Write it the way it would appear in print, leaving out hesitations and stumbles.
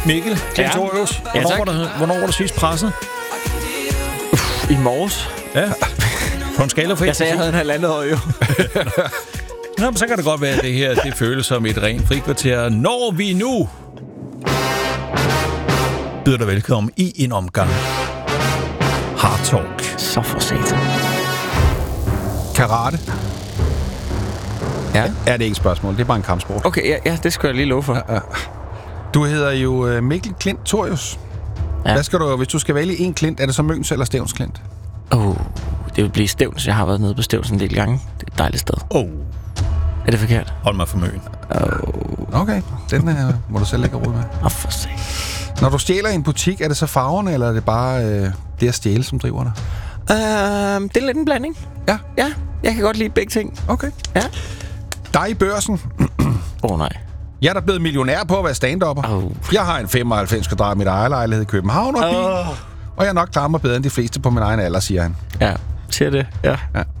Mikkel Klintorius, hvornår var du sidst presset? I morges. Ja. På en skala fra... Jeg sagde, jeg havde en halvandet år jo. Nå, men så kan det godt være, at det her det føles som et rent frikvarter, når vi nu byder dig velkommen i en omgang Hard Talk. Så for satan. Karate. Ja. Er det ikke et spørgsmål? Det er bare en kampsport. Okay, ja, det skal jeg lige love for. Ja. Du hedder jo Mikkel Klintorius. Ja. Hvad skal du, hvis du skal vælge en klint, er det så Møns eller Stevns Klint? Det vil blive Stevns. Jeg har været nede på Stevns en del gange. Det er et dejligt sted. Er det forkert? Hold mig for Møn. Okay, den må du selv lægge råd med. For satan. Når du stjæler i en butik, er det så farverne, eller er det bare det at stjæle, som driver dig? Det er lidt en blanding. Ja. Ja, jeg kan godt lide begge ting. Okay. Ja. Dig i Børsen. Nej. Jeg er da blevet millionær på at være stand-upper. Jeg har en 95 kvadratmeter ejerlejlighed i København og bil. Og jeg er nok klarer mig bedre end de fleste på min egen alder, siger han. Ja, siger det. Ja.